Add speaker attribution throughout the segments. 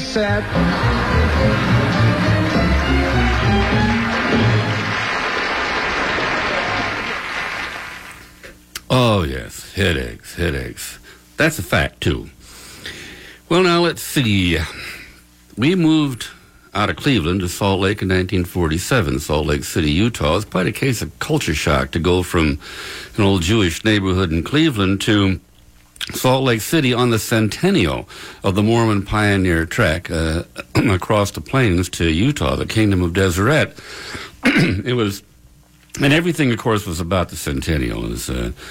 Speaker 1: set.
Speaker 2: Oh, yes, headaches. That's a fact, too. Well, now, let's see. We moved out of Cleveland to Salt Lake in 1947, Salt Lake City, Utah. It's quite a case of culture shock to go from an old Jewish neighborhood in Cleveland to Salt Lake City on the centennial of the Mormon Pioneer Trek across the plains to Utah, the Kingdom of Deseret. It was... And everything, of course, was about the centennial. It was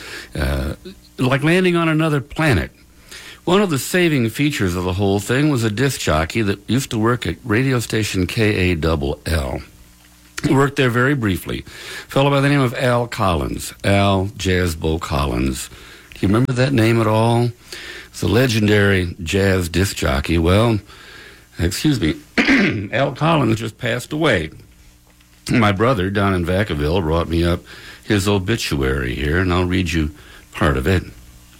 Speaker 2: like landing on another planet. One of the saving features of the whole thing was a disc jockey that used to work at radio station KALL. He worked there very briefly. A fellow by the name of Al Collins, Al Jazzbo Collins. Do you remember that name at all? It's a legendary jazz disc jockey. Well, excuse me, Al Collins just passed away. My brother, down in Vacaville, brought me up his obituary here, and I'll read you part of it.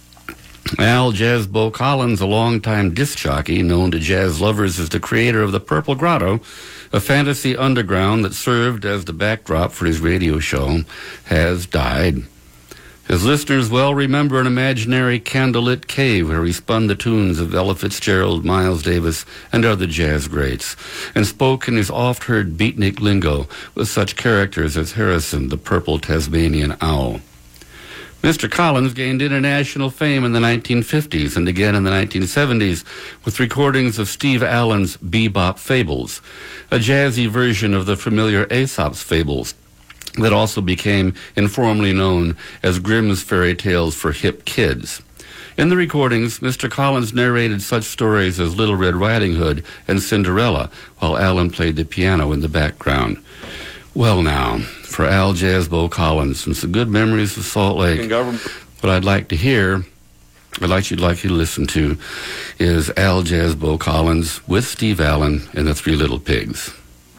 Speaker 2: Al Jazzbo Collins, a longtime disc jockey known to jazz lovers as the creator of the Purple Grotto, a fantasy underground that served as the backdrop for his radio show, has died. His listeners well remember an imaginary candlelit cave where he spun the tunes of Ella Fitzgerald, Miles Davis, and other jazz greats, and spoke in his oft-heard beatnik lingo with such characters as Harrison, the purple Tasmanian owl. Mr. Collins gained international fame in the 1950s and again in the 1970s with recordings of Steve Allen's Bebop Fables, a jazzy version of the familiar Aesop's Fables, that also became informally known as Grimm's Fairy Tales for Hip Kids. In the recordings, Mr. Collins narrated such stories as Little Red Riding Hood and Cinderella, while Alan played the piano in the background. Well now, for Al Jazzbo Collins, and some good memories of Salt Lake, what I'd like you to listen to is Al Jazzbo Collins with Steve Allen and the Three Little Pigs.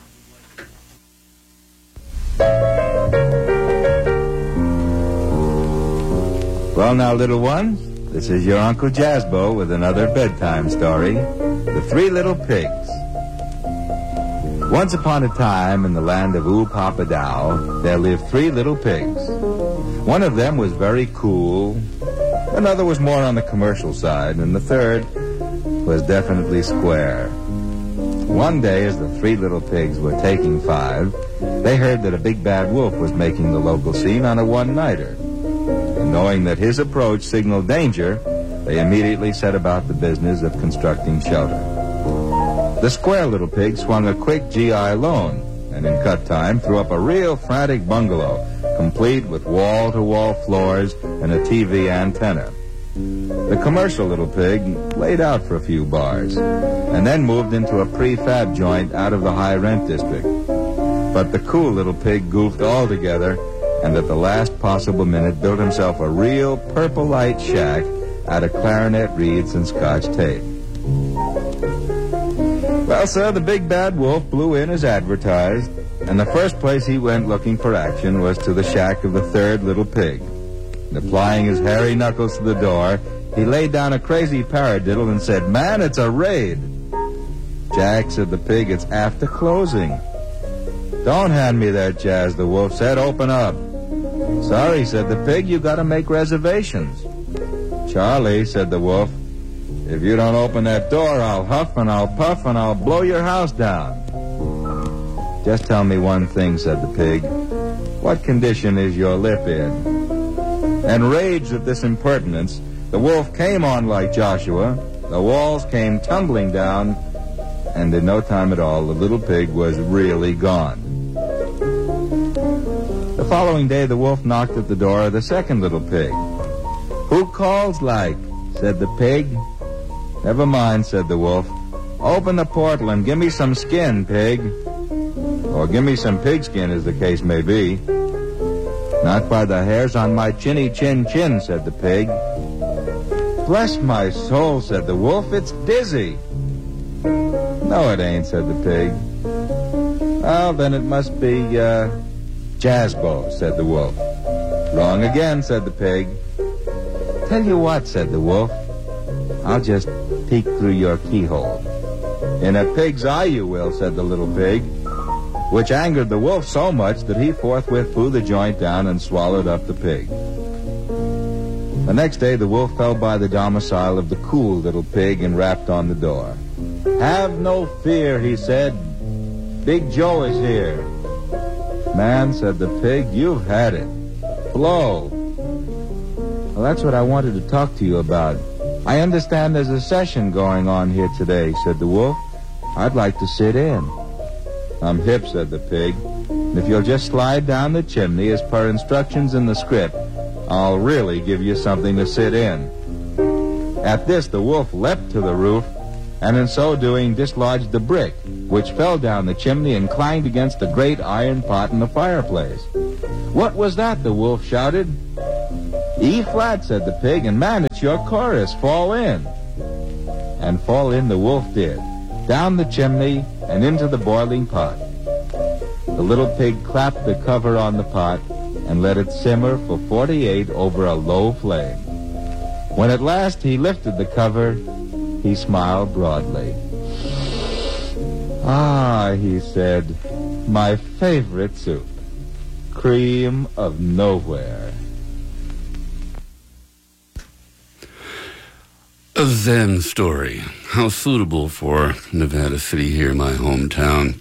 Speaker 3: Well, now, little ones, this is your Uncle Jazzbo with another bedtime story, The Three Little Pigs. Once upon a time, in the land of Ooh-Papa-Dow, there lived three little pigs. One of them was very cool, another was more on the commercial side, and the third was definitely square. One day, as the three little pigs were taking five, they heard that a big bad wolf was making the local scene on a one-nighter. Knowing that his approach signaled danger, they immediately set about the business of constructing shelter. The square little pig swung a quick GI loan, and in cut time threw up a real frantic bungalow, complete with wall-to-wall floors and a TV antenna. The commercial little pig laid out for a few bars, and then moved into a prefab joint out of the high-rent district. But the cool little pig goofed altogether, and at the last possible minute built himself a real purple light shack out of clarinet reeds and Scotch tape. Well, sir, the big bad wolf blew in as advertised, and the first place he went looking for action was to the shack of the third little pig. And applying his hairy knuckles to the door, he laid down a crazy paradiddle and said, "Man, it's a raid." "Jack," said the pig, "it's after closing." "Don't hand me that jazz," the wolf said. "Open up." "Sorry," said the pig, "you gotta make reservations." "Charlie," said the wolf, "if you don't open that door, I'll huff and I'll puff and I'll blow your house down." "Just tell me one thing," said the pig. "What condition is your lip in?" Enraged at this impertinence, the wolf came on like Joshua, the walls came tumbling down, and in no time at all, the little pig was really gone. The following day, the wolf knocked at the door of the second little pig. "Who calls like?" said the pig. "Never mind," said the wolf. "Open the portal and give me some skin, pig." Or give me some pig skin, as the case may be. "Not by the hairs on my chinny chin chin," said the pig. "Bless my soul," said the wolf, "it's Dizzy." "No, it ain't," said the pig. "Well, then it must be, Jazzbo," said the wolf. "Wrong again," said the pig. "Tell you what," said the wolf, "I'll just peek through your keyhole." "In a pig's eye you will," said the little pig, which angered the wolf so much that he forthwith threw the joint down and swallowed up the pig. The next day, the wolf fell by the domicile of the cool little pig and rapped on the door. "Have no fear," he said. "Big Joe is here." "Man," said the pig, "you've had it. Blow." "Well, that's what I wanted to talk to you about. I understand there's a session going on here today," said the wolf. "I'd like to sit in." "I'm hip," said the pig. "And if you'll just slide down the chimney as per instructions in the script, I'll really give you something to sit in." At this, the wolf leapt to the roof, and in so doing dislodged the brick, which fell down the chimney and clanged against the great iron pot in the fireplace. "What was that?" the wolf shouted. "E flat," said the pig, "and man, it's your chorus. Fall in." And fall in the wolf did, down the chimney and into the boiling pot. The little pig clapped the cover on the pot and let it simmer for 48 over a low flame. When at last he lifted the cover, he smiled broadly. "Ah," he said, "my favorite soup, cream of nowhere."
Speaker 2: A Zen story. How suitable for Nevada City here, my hometown.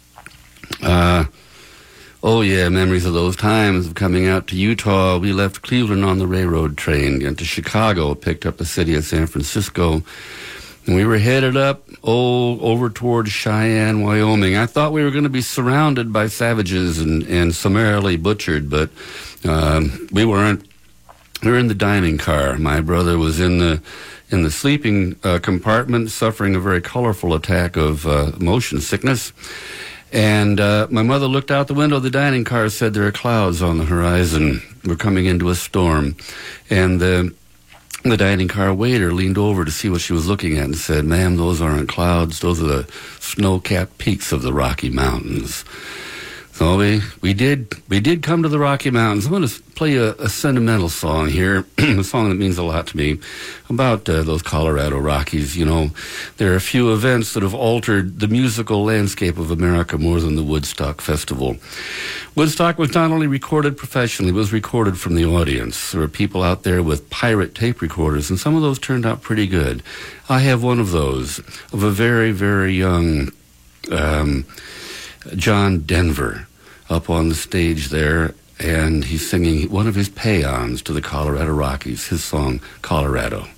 Speaker 2: Oh yeah, memories of those times of coming out to Utah. We left Cleveland on the railroad train, went to Chicago, picked up the city of San Francisco, and we were headed up, over towards Cheyenne, Wyoming. I thought we were going to be surrounded by savages and summarily butchered, but we weren't. We were in the dining car. My brother was in the sleeping compartment, suffering a very colorful attack of motion sickness. And my mother looked out the window of the dining car, said there are clouds on the horizon. We're coming into a storm. And the dining car waiter leaned over to see what she was looking at and said, "Ma'am, those aren't clouds. Those are the snow-capped peaks of the Rocky Mountains." So we did come to the Rocky Mountains. I'm going to play a sentimental song here, a song that means a lot to me, about those Colorado Rockies. You know, there are a few events that have altered the musical landscape of America more than the Woodstock Festival. Woodstock was not only recorded professionally, it was recorded from the audience. There were people out there with pirate tape recorders, and some of those turned out pretty good. I have one of those, of a very, very young John Denver up on the stage there, and he's singing one of his paeans to the Colorado Rockies, his song, Colorado.